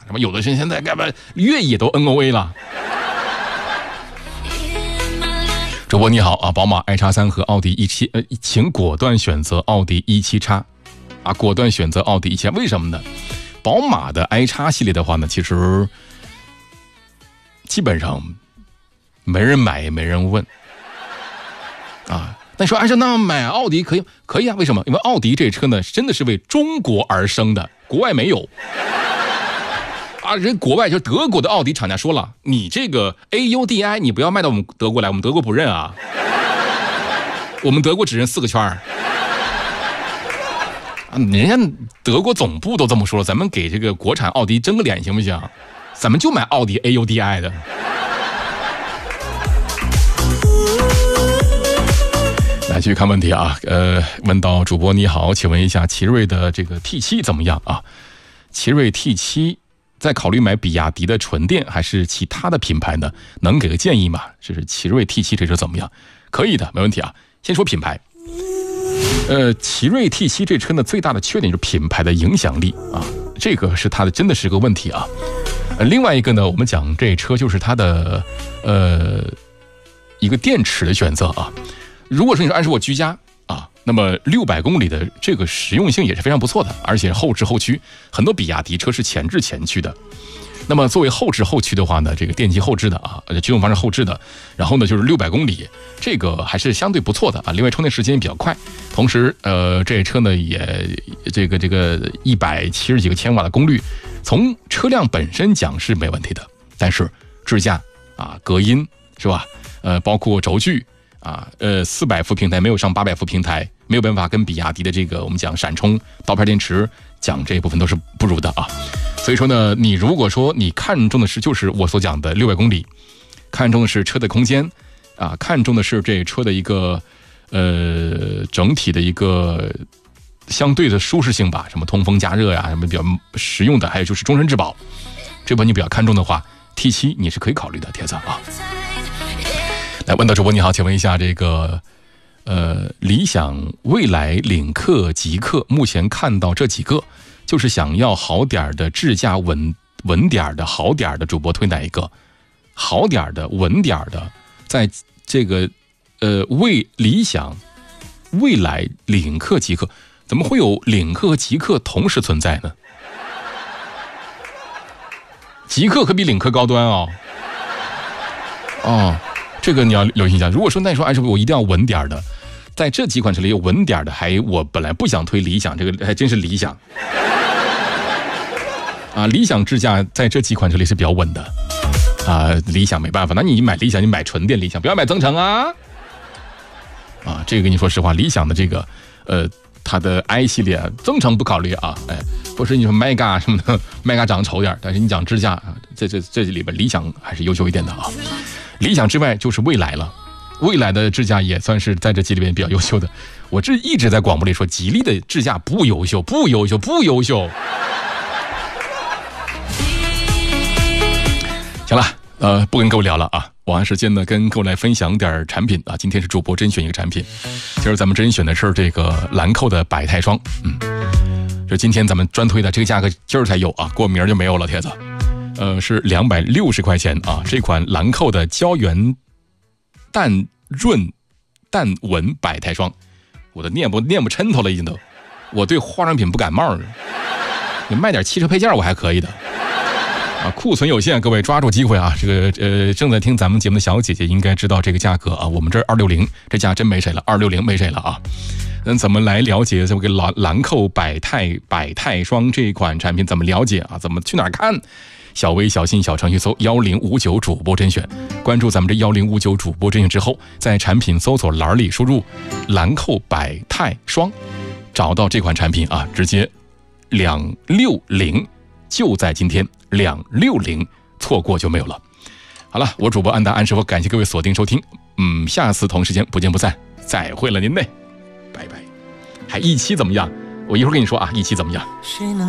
什么有的人现在干嘛越野都 NOA 了。主播你好啊，宝马 i-3 和奥迪 E7，请果断选择奥迪 E7X 啊，果断选择奥迪 E7X， 为什么呢？宝马的 i-X 系列的话呢，其实基本上没人买也没人问啊。但说那买奥迪可以啊？为什么？因为奥迪这车呢，真的是为中国而生的，国外没有。啊，人国外就德国的奥迪厂家说了，你这个 AUDI 你不要卖到我们德国来，我们德国不认啊，我们德国只认4个圈啊，人家德国总部都这么说了，咱们给这个国产奥迪争个脸行不行？咱们就买奥迪 AUDI 的。来继续看问题啊，问到主播你好，请问一下奇瑞的这个 T7 怎么样啊？奇瑞 T7。在考虑买比亚迪的纯电还是其他的品牌呢？能给个建议吗？这是奇瑞 T7 这车怎么样？可以的，没问题啊。先说品牌，奇瑞 T7 这车呢，最大的缺点就是品牌的影响力啊，这个是它的真的是个问题啊。另外一个呢，我们讲这车就是它的一个电池的选择啊。如果说你说按说我居家啊，那么600公里的这个实用性也是非常不错的，而且后置后驱，很多比亚迪车是前置前驱的。那么作为后置后驱的话呢，这个电机后置的啊，驱动方式后置的，然后呢就是600公里，这个还是相对不错的啊。另外充电时间也比较快，同时这车呢也这个170几个千瓦的功率，从车辆本身讲是没问题的，但是支架啊、隔音是吧？包括轴距。400伏平台没有上800伏平台，没有办法跟比亚迪的这个我们讲闪充刀片电池讲这一部分都是不如的啊。所以说呢，你如果说你看重的是就是我所讲的600公里，看重的是车的空间啊，看重的是这车的一个整体的一个相对的舒适性吧，什么通风加热呀，什么比较实用的，还有就是终身质保，这部分你比较看重的话 ，T7 你是可以考虑的，铁子啊。来问到主播你好，请问一下这个理想、蔚来、领克、极客，目前看到这几个，就是想要好点的智驾稳点的好点的，主播推哪一个？好点的稳点的，在这个理想、蔚来、领克、极客，怎么会有领克和极客同时存在呢？极客可比领克高端哦。哦。这个你要留意一下。如果说那时候按说我一定要稳点的，在这几款车里有稳点的，我本来不想推理想，这个还真是理想啊。理想智驾在这几款车里是比较稳的啊。理想没办法，那你买理想，你买纯电理想，不要买增程啊。啊，这个跟你说实话，理想的这个它的 i 系列增程不考虑啊。不是你说 Mega 什么的 ，Mega 长得丑点，但是你讲智驾，这里边理想还是优秀一点的啊。理想之外就是蔚来了，蔚来的智驾也算是在这几里面比较优秀的。我这一直在广播里说，吉利的智驾不优秀。行了，不跟各位聊了啊，我按时间呢跟各位来分享点产品啊。今天是主播甄选一个产品，今儿咱们甄选的是这个兰蔻的百泰霜，这今天咱们专推的这个价格今儿才有啊，过明儿就没有了，铁子。是260块钱啊！这款兰蔻的胶原淡润淡纹百泰霜，我都念不抻头了，已经都。我对化妆品不感冒，你卖点汽车配件我还可以的啊！库存有限，各位抓住机会啊！这个正在听咱们节目的小姐姐应该知道这个价格啊，我们这260这价真没谁了，260没谁了啊！那怎么来了解这个兰蔻百泰霜这款产品？怎么了解啊？怎么去哪儿看？小微小信小程序搜1059主播甄选，关注咱们这1059主播甄选之后，在产品搜索栏里输入兰蔻百泰霜，找到这款产品啊，直接260，就在今天260，错过就没有了。好了，我主播安达安师傅，感谢各位锁定收听，下次同时间不见不散，再会了您嘞，拜拜。还一期怎么样？我一会儿跟你说啊，一期怎么样？